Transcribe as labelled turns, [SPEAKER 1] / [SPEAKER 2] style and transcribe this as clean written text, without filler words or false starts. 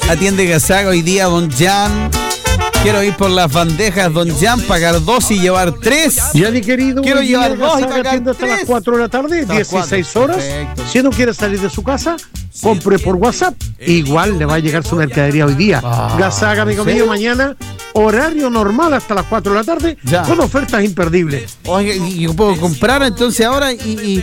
[SPEAKER 1] Atiende Gazaga hoy día, don Jan. Quiero ir por las bandejas, don Jan, pagar 2 y llevar 3.
[SPEAKER 2] Ya, mi querido.
[SPEAKER 1] Quiero llevar 2 y pagar 3.
[SPEAKER 2] Hasta las 4 de la tarde, 16 horas.
[SPEAKER 1] Perfecto.
[SPEAKER 2] Si no quiere salir de su casa, compre por WhatsApp. Igual le va a llegar su mercadería hoy día. Gazaga, amigo mío, mañana, horario normal hasta las 4 de la tarde,
[SPEAKER 1] ya,
[SPEAKER 2] con ofertas imperdibles.
[SPEAKER 1] Oye, yo puedo comprar entonces ahora y